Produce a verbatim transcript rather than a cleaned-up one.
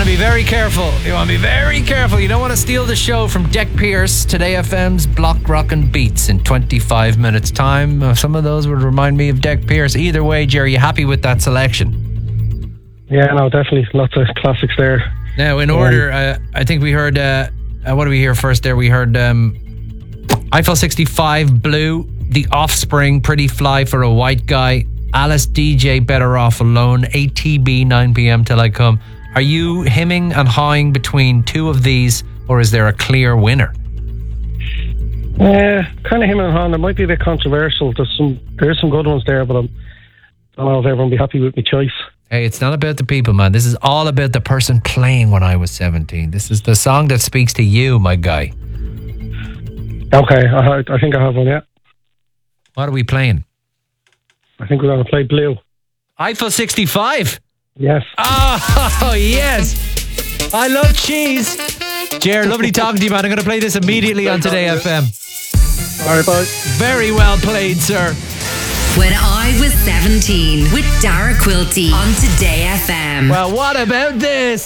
to be very careful. You want to be very careful. You don't want to steal the show from Deck Pierce, Today F M's Block Rockin' Beats in twenty-five minutes time. Uh, some of those would remind me of Deck Pierce. Either way, Jerry, you happy with that selection? Yeah, no, definitely. Lots of classics there. Now, in order, uh, I think we heard, uh, uh, what did we hear first there? We heard um, Eiffel sixty-five, Blue, The Offspring, Pretty Fly for a White Guy, Alice D J, Better Off Alone, A T B, nine p.m. Till I Come. Are you hemming and hawing between two of these, or is there a clear winner? Yeah, uh, kind of him and Han. It might be a bit controversial. There's some, there's some good ones there, but I'm, I don't know if everyone will be happy with my choice. Hey, it's not about the people, man. This is all about the person playing when I was seventeen. This is the song that speaks to you, my guy. Okay, I, I think I have one, yeah. What are we playing? I think we're going to play Blue. Eiffel sixty-five? Yes. Oh, yes. I love cheese. Jer, lovely talking to you, man. I'm going to play this immediately on Today F M. All right, bye. Very well played, sir. When I Was seventeen with Dara Quilty on Today F M. Well, what about this?